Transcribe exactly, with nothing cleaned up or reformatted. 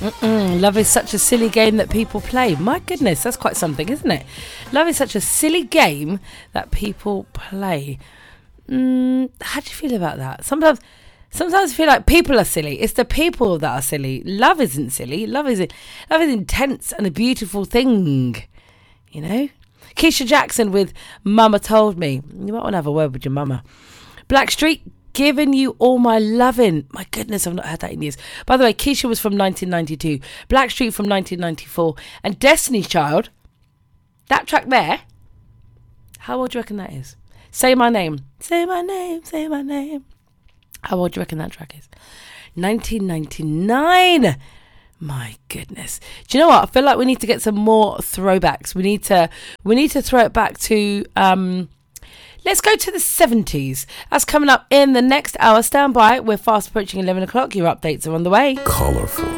Mm-mm. Love is such a silly game that people play. My goodness, that's quite something, isn't it? Love is such a silly game that people play. Mm, how do you feel about that? Sometimes, sometimes I feel like people are silly. It's the people that are silly. Love isn't silly. Love is love is intense and a beautiful thing. You know. Keisha Jackson with Mama Told Me. You might want to have a word with your mama. Blackstreet, Giving You All My Lovin'. My goodness, I've not heard that in years. By the way, Keisha was from nineteen ninety-two. Blackstreet from nineteen ninety-four. And Destiny's Child, that track there, how old do you reckon that is? Say My Name. Say my name, say my name. How old do you reckon that track is? nineteen ninety-nine. My goodness. Do you know what? I feel like we need to get some more throwbacks. We need to we need to throw it back to um let's go to the seventies. That's coming up in the next hour. Stand by. We're fast approaching eleven o'clock. Your updates are on the way. Colorful.